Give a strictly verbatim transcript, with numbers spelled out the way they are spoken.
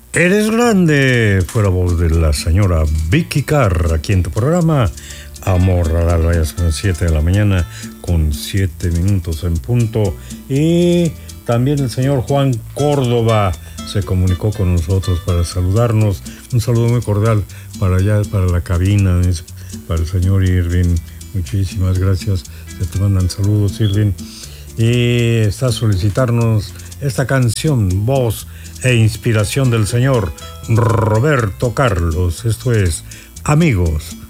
Eres grande, fue la voz de la señora Vicky Carr, aquí en tu programa Amor Radar. Vaya, son las siete de la mañana con siete minutos en punto. Y también el señor Juan Córdoba se comunicó con nosotros para saludarnos. Un saludo muy cordial para allá, para la cabina, para el señor Irving. Muchísimas gracias, se te mandan saludos, Irving. Y está a solicitarnos esta canción, voz e inspiración del señor Roberto Carlos. Esto es Amigos